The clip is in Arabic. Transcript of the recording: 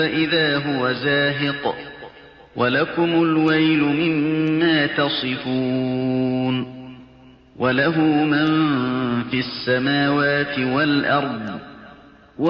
إذا هو زاهق ولكم الويل مما تصفون وله من في السماوات والأرض